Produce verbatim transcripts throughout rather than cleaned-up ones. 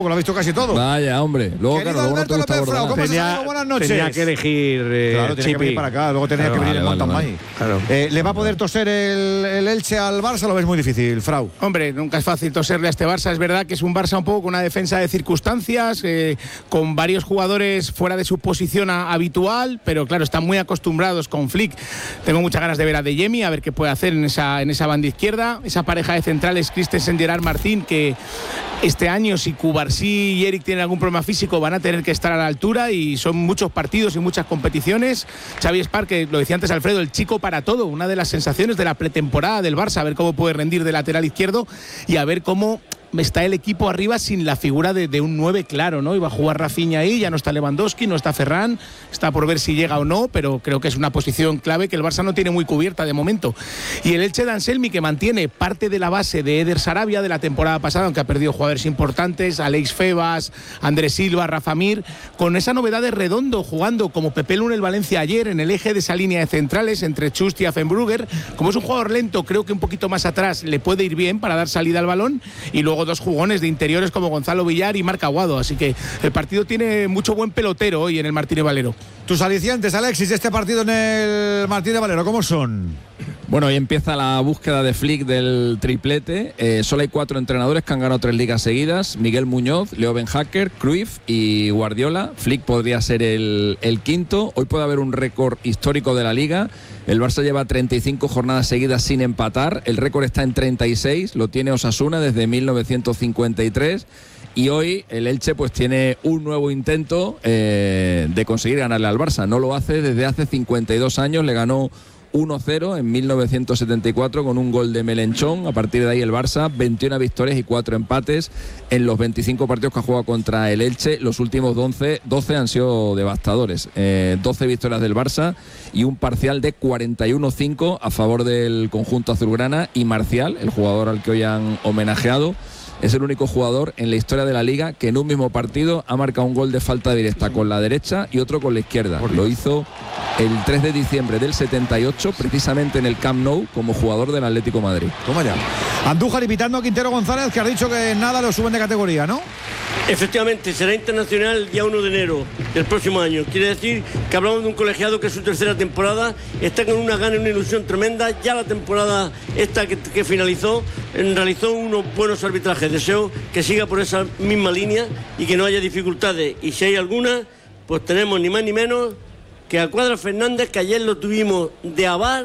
Lo ha visto casi todo. Vaya, hombre. Luego, Querido claro, Alberto luego no López Frau, ¿cómo tenía, estás? Buenas noches. Tenía que elegir eh, Claro, tenía Chipi. que venir para acá. Luego tenía Claro, que venir vale, en vale, Mountain vale. Bike. Claro. Eh, ¿Le va a poder toser el, el Elche al Barça? Lo ves muy difícil, Frau. Hombre, nunca es fácil toserle a este Barça. Es verdad que es un Barça un poco con una defensa de circunstancias, eh, con varios jugadores fuera de su posición a, habitual, pero claro, están muy acostumbrados con Flick. Tengo muchas ganas de ver a De Jemi, a ver qué puede hacer en esa, en esa banda izquierda. Esa pareja de centrales, Christensen, Gerard Martín, que este año, si Cubarsí y Eric tienen algún problema físico, van a tener que estar a la altura, y son muchos partidos y muchas competiciones. Xavi Espar, que lo decía antes Alfredo, el chico para todo, una de las sensaciones de la pretemporada del Barça, a ver cómo puede rendir de lateral izquierdo y a ver cómo está el equipo arriba sin la figura de, de un nueve claro, ¿no? Iba a jugar Rafinha ahí, ya no está Lewandowski, no está Ferran, está por ver si llega o no, pero creo que es una posición clave que el Barça no tiene muy cubierta de momento. Y el Elche de Anselmi, que mantiene parte de la base de Eder Sarabia de la temporada pasada, aunque ha perdido jugadores importantes, Alex Febas, Andrés Silva, Rafa Mir, con esa novedad de Redondo jugando como Pepe Luna el Valencia ayer en el eje de esa línea de centrales entre Chust y Affenbrugger. Como es un jugador lento, creo que un poquito más atrás le puede ir bien para dar salida al balón, y luego dos jugones de interiores como Gonzalo Villar y Marc Aguado, así que el partido tiene mucho buen pelotero hoy en el Martínez Valero. Tus alicientes, Alexis, de este partido en el Martínez Valero, ¿cómo son? Bueno, hoy empieza la búsqueda de Flick del triplete. Eh, solo hay cuatro entrenadores que han ganado tres ligas seguidas: Miguel Muñoz, Leo Benhacker, Cruyff y Guardiola. Flick podría ser el, el quinto. Hoy puede haber un récord histórico de la liga. El Barça lleva treinta y cinco jornadas seguidas sin empatar. El récord está en treinta y seis, lo tiene Osasuna desde mil novecientos cincuenta y tres. Y hoy el Elche pues tiene un nuevo intento eh, de conseguir ganarle al Barça. No lo hace desde hace cincuenta y dos años. Le ganó uno cero en mil novecientos setenta y cuatro con un gol de Melenchón. A partir de ahí el Barça, veintiuna victorias y cuatro empates en los veinticinco partidos que ha jugado contra el Elche. Los últimos doce, doce han sido devastadores. Eh, doce victorias del Barça y un parcial de cuarenta y uno cinco a favor del conjunto azulgrana. Y Marcial, el jugador al que hoy han homenajeado, es el único jugador en la historia de la liga que en un mismo partido ha marcado un gol de falta directa con la derecha y otro con la izquierda. Lo hizo el tres de diciembre del setenta y ocho, precisamente en el Camp Nou, como jugador del Atlético de Madrid. Toma ya. Andújar invitando a Quintero González, que ha dicho que nada lo suben de categoría, ¿no? Efectivamente, será internacional ya uno de enero del próximo año. Quiere decir que hablamos de un colegiado que es su tercera temporada, está con una gana y una ilusión tremenda. Ya la temporada esta que, que finalizó, realizó unos buenos arbitrajes. Deseo que siga por esa misma línea y que no haya dificultades. Y si hay alguna, pues tenemos ni más ni menos que a Cuadra Fernández, que ayer lo tuvimos de avar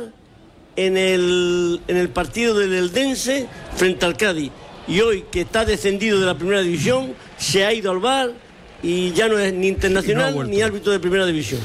en el, en el partido del Eldense frente al Cádiz. Y hoy, que está descendido de la primera división, se ha ido al V A R y ya no es ni internacional no ni árbitro de primera división.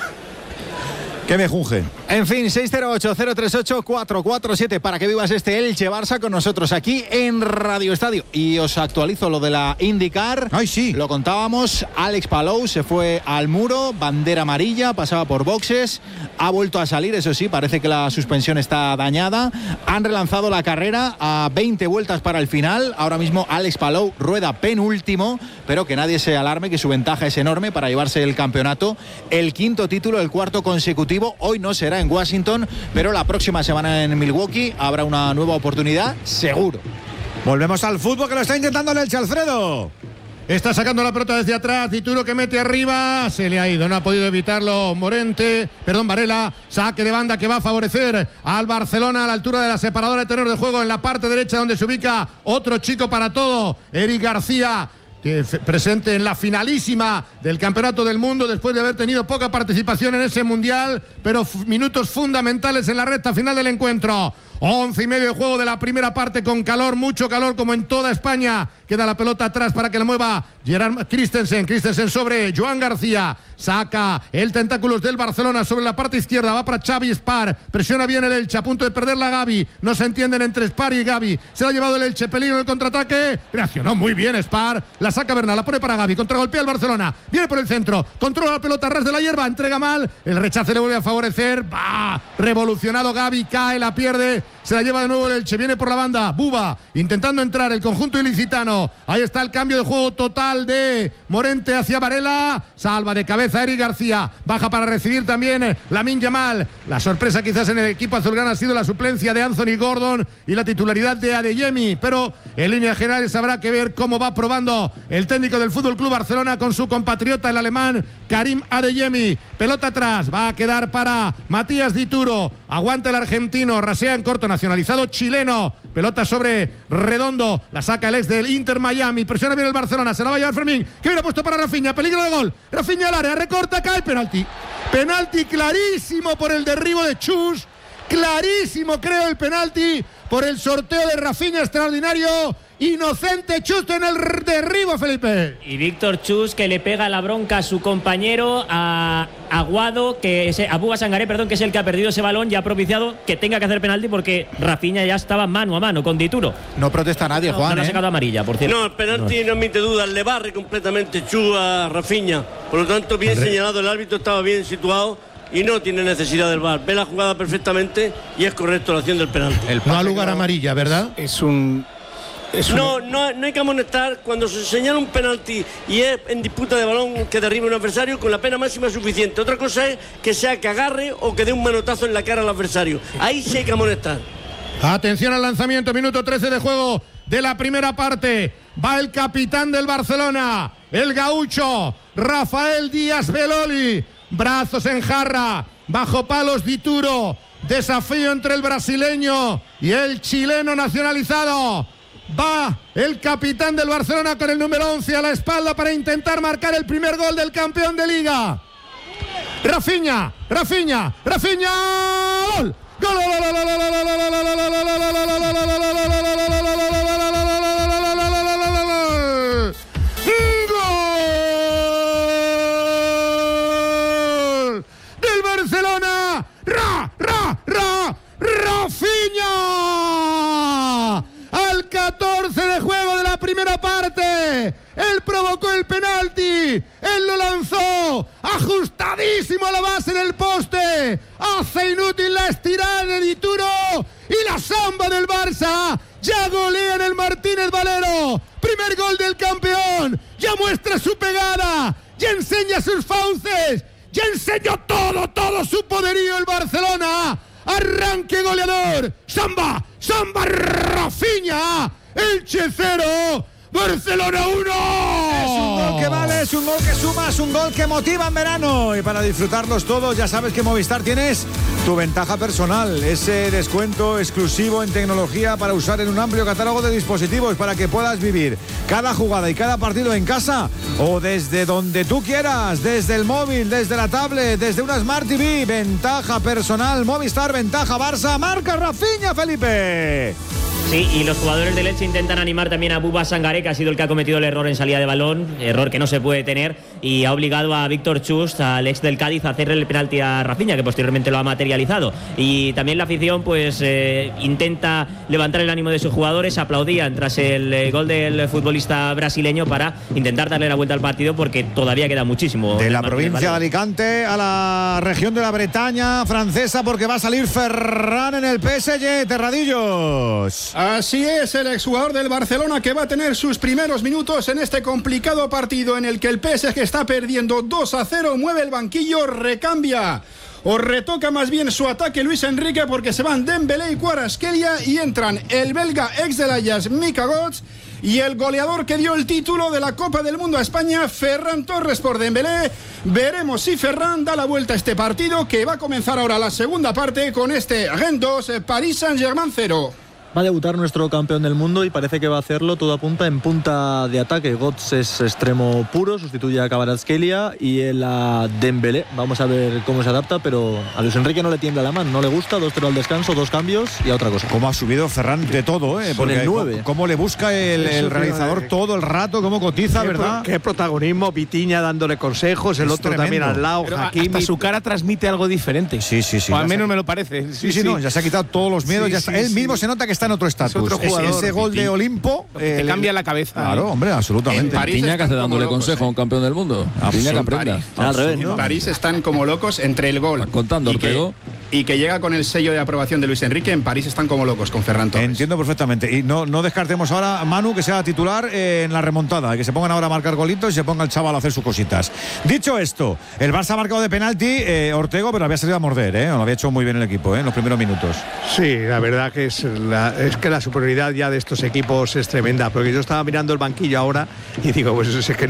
Que me junge. En fin, seis cero ocho, cero tres ocho, cuatro cuatro siete para que vivas este Elche Barça con nosotros aquí en Radio Estadio. Y os actualizo lo de la IndyCar. Ay, sí. Lo contábamos, Alex Palou se fue al muro, bandera amarilla, pasaba por boxes, ha vuelto a salir, eso sí, parece que la suspensión está dañada. Han relanzado la carrera a veinte vueltas para el final. Ahora mismo Alex Palou rueda penúltimo, pero que nadie se alarme, que su ventaja es enorme para llevarse el campeonato. El quinto título, el cuarto consecutivo. Hoy no será en Washington, pero la próxima semana en Milwaukee habrá una nueva oportunidad, seguro. Volvemos al fútbol, que lo está intentando el Elche, Alfredo. Está sacando la pelota desde atrás, Dituro que mete arriba, se le ha ido, no ha podido evitarlo Morente, perdón, Varela, saque de banda que va a favorecer al Barcelona a la altura de la separadora de terreno de juego en la parte derecha, donde se ubica otro chico para todo, Eric García, que presente en la finalísima del Campeonato del Mundo después de haber tenido poca participación en ese Mundial, pero minutos fundamentales en la recta final del encuentro. Once y medio de juego de la primera parte con calor, mucho calor como en toda España. Queda la pelota atrás para que la mueva Gerard Christensen. Christensen sobre Joan García. Saca el tentáculos del Barcelona sobre la parte izquierda. Va para Xavi Espar. Presiona bien el Elche. A punto de perderla Gavi. No se entienden entre Espar y Gavi. Se la ha llevado el Elche. Peligro en el contraataque. Reaccionó muy bien Espar. La saca Bernal. La pone para Gavi. Contragolpea el Barcelona. Viene por el centro. Controla la pelota a ras de la hierba. Entrega mal. El rechace le vuelve a favorecer. Va. Revolucionado Gavi. Cae. La pierde. se la lleva de nuevo el Elche, viene por la banda, Buba, intentando entrar el conjunto ilicitano, ahí está el cambio de juego total de Morente hacia Varela, salva de cabeza Eric García, baja para recibir también Lamine Yamal, la sorpresa quizás en el equipo azulgrana ha sido la suplencia de Anthony Gordon y la titularidad de Adeyemi, pero en líneas generales habrá que ver cómo va probando el técnico del Fútbol Club Barcelona con su compatriota el alemán Karim Adeyemi, pelota atrás, va a quedar para Matías Dituro, aguanta el argentino, rasea en corto, nacionalizado chileno, pelota sobre Redondo, la saca el ex del Inter Miami, presiona bien el Barcelona, se la va a llevar Fermín, que viene puesto para Rafinha, peligro de gol, Rafinha al área, recorta, cae, penalti, penalti clarísimo por el derribo de Chus, clarísimo creo el penalti por el sorteo de Rafinha extraordinario, inocente Chus en el derribo, Felipe. Y Víctor Chus que le pega la bronca a su compañero, a Aguado, que es, a Buba Sangaré, perdón, que es el que ha perdido ese balón y ha propiciado que tenga que hacer penalti porque Rafinha ya estaba mano a mano con Dituro. No protesta nadie, no, Juan. No, no ¿eh? ha sacado amarilla, por cierto. No, el penalti no, no admite dudas, le barre completamente Chus a Rafinha. Por lo tanto, bien André. señalado, el árbitro estaba bien situado y no tiene necesidad del V A R. Ve la jugada perfectamente y es correcto la acción del penalti. El no ha lugar a amarilla, ¿verdad? Es un... No, no, no hay que amonestar cuando se señala un penalti y es en disputa de balón que derribe un adversario con la pena máxima suficiente. Otra cosa es que sea que agarre o que dé un manotazo en la cara al adversario. Ahí sí hay que amonestar. Atención al lanzamiento, minuto trece de juego de la primera parte. Va el capitán del Barcelona, el gaucho, Rafael Díaz Beloli. Brazos en jarra, bajo palos Dituro. Desafío entre el brasileño y el chileno nacionalizado. Va el capitán del Barcelona con el número once a la espalda para intentar marcar el primer gol del campeón de Liga. Rafinha, Rafinha, Rafinha, gol. Gol. Del Barcelona. Ra, ra, ra, Rafinha. Al catorce de juego de la primera parte, él provocó el penalti, él lo lanzó, ajustadísimo a la base del poste, hace inútil la estirada de Dituro y la samba del Barça, ya golea en el Martínez Valero, primer gol del campeón, ya muestra su pegada, ya enseña sus fauces, ya enseñó todo, todo su poderío el Barcelona. Arranque goleador, samba, samba, Rafinha, Elche cero, Barcelona uno. Es un gol que vale, es un gol que suma, es un gol que motiva en verano. Y para disfrutarlos todos, ya sabes que Movistar tienes tu ventaja personal, ese descuento exclusivo en tecnología para usar en un amplio catálogo de dispositivos para que puedas vivir cada jugada y cada partido en casa o desde donde tú quieras, desde el móvil, desde la tablet, desde una Smart T V. Ventaja personal, Movistar, ventaja Barça, marca Rafinha, Felipe. Sí, y los jugadores del Elche intentan animar también a Buba Sangaré, que ha sido el que ha cometido el error en salida de balón, error que no se puede tener, y ha obligado a Víctor Chus, al ex del Cádiz, a hacerle el penalti a Rafinha, que posteriormente lo ha materializado. Y también la afición pues eh, intenta levantar el ánimo de sus jugadores, aplaudían tras el eh, gol del futbolista brasileño para intentar darle la vuelta al partido, porque todavía queda muchísimo. De la provincia de Alicante a la región de la Bretaña francesa, porque va a salir Ferran en el P S G, Terradillos. Así es, el exjugador del Barcelona que va a tener sus primeros minutos en este complicado partido en el que el P S G está perdiendo dos a cero, mueve el banquillo, recambia o retoca más bien su ataque Luis Enrique, porque se van Dembélé y Kvaratskhelia y entran el belga ex del Ajax Mika Götze y el goleador que dio el título de la Copa del Mundo a España, Ferran Torres por Dembélé. Veremos si Ferran da la vuelta a este partido, que va a comenzar ahora la segunda parte con este Rennes dos, Paris Saint-Germain cero. Va a debutar nuestro campeón del mundo y parece que va a hacerlo, todo apunta, en punta de ataque. Götze es extremo puro, sustituye a Kvaratskhelia y él a Dembélé. Vamos a ver cómo se adapta, pero a Luis Enrique no le tiembla la mano, no le gusta. dos cero al descanso, dos cambios y a otra cosa. Cómo ha subido Ferran de todo, ¿eh? Con el nueve. Cómo, cómo le busca el, el realizador todo el rato, cómo cotiza, qué ¿verdad? Pro, qué protagonismo, Vitinha dándole consejos, el es otro tremendo. también al lado, Pero Hakimi. hasta su cara transmite algo diferente. Sí, sí, sí. O al menos me lo parece. Sí, sí, sí, no, ya se ha quitado todos los miedos. Sí, ya está. sí, Él sí. mismo se nota que está en otro estatus. jugador, ese gol de Olimpo eh, te le- cambia la cabeza. Claro, ¿eh? hombre, absolutamente. En París Piña que hace están dándole como locos, consejo a un campeón del mundo. Piña que aprenda. Al revés, En ¿no? París están como locos entre el gol. Estás contando, y que- Ortego. y que llega con el sello de aprobación de Luis Enrique. En París están como locos con Ferran Torres. Entiendo perfectamente. Y no, no descartemos ahora, Manu, que sea titular eh, en la remontada, que se pongan ahora a marcar golitos y se ponga el chaval a hacer sus cositas. Dicho esto, el Barça ha marcado de penalti, eh, Ortego, pero había salido a morder, ¿eh? Lo había hecho muy bien el equipo, ¿eh? En los primeros minutos. Sí, la verdad que es, la, es que la superioridad ya de estos equipos es tremenda, porque yo estaba mirando el banquillo ahora y digo, pues es que no